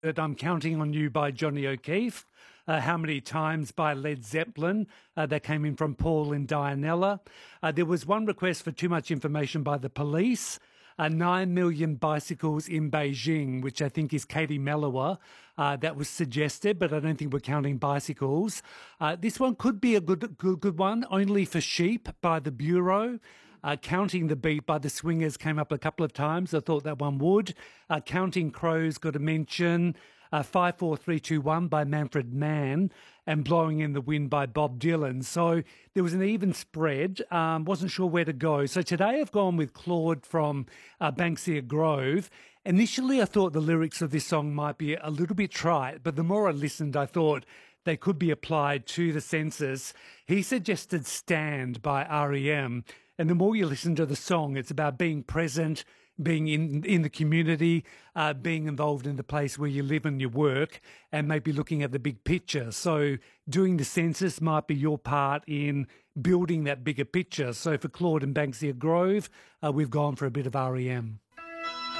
That I'm Counting on You by Johnny O'Keefe. How Many Times by Led Zeppelin. That came in from Paul and Dianella. There was one request for Too Much Information by the Police. 9 million bicycles in Beijing, which I think is Katie Mellower. That was suggested, but I don't think we're counting bicycles. This one could be a good one. Only for Sheep by The Bureau. Counting the Beat by The Swingers came up a couple of times. I thought that one would. Counting Crows got a mention. 54321 by Manfred Mann and Blowing in the Wind by Bob Dylan. So there was an even spread. Wasn't sure where to go. So today I've gone with Claude from Banksia Grove. Initially I thought the lyrics of this song might be a little bit trite, but the more I listened I thought they could be applied to the census. He suggested Stand by REM. And the more you listen to the song, it's about being present, being in the community, being involved in the place where you live and you work, and maybe looking at the big picture. So doing the census might be your part in building that bigger picture. So for Claude and Banksia Grove, we've gone for a bit of REM.